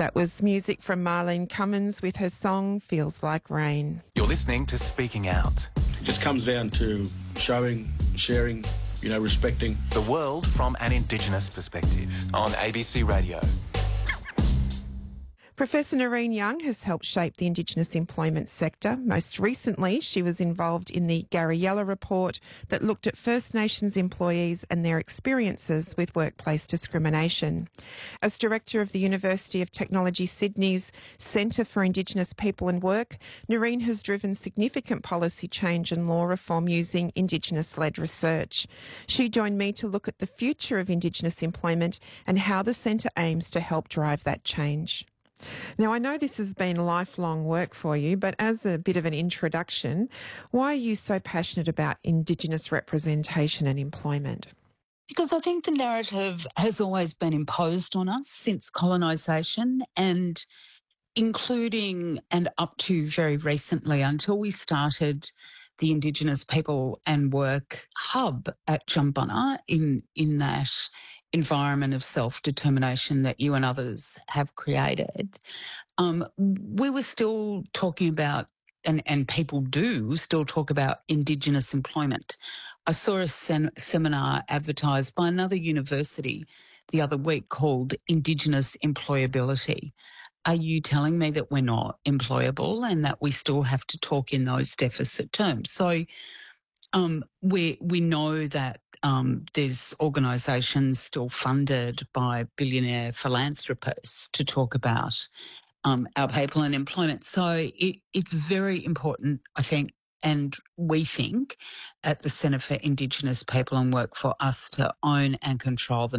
That was music from Marlene Cummins with her song Feels Like Rain. You're listening to Speaking Out. It just comes down to showing, sharing, respecting. The world from an Indigenous perspective on ABC Radio. Professor Noreen Young has helped shape the Indigenous employment sector. Most recently, she was involved in the Garriella report that looked at First Nations employees and their experiences with workplace discrimination. As Director of the University of Technology Sydney's Centre for Indigenous People and Work, Noreen has driven significant policy change and law reform using Indigenous-led research. She joined me to look at the future of Indigenous employment and how the centre aims to help drive that change. Now, I know this has been lifelong work for you, but as a bit of an introduction, why are you so passionate about Indigenous representation and employment? Because I think the narrative has always been imposed on us since colonisation, and including and up to very recently, until we started the Indigenous People and Work Hub at Jumbunna in that environment of self-determination that you and others have created. We were still talking about, and people do still talk about, Indigenous employment. I saw a seminar advertised by another university the other week called Indigenous Employability. Are you telling me that we're not employable and that we still have to talk in those deficit terms? So we know that there's organisations still funded by billionaire philanthropists to talk about our people and employment. So it's very important, I think, and we think at the Centre for Indigenous People and Work, for us to own and control the